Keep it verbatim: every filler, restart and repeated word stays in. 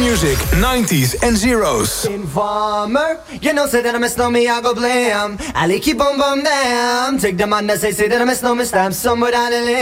music, nineties and zeros. Informer, you know, say that I miss know me, I go blame. I keep on bum bam. Take the man that say, say that I miss know me, stamp somewhere down the lane.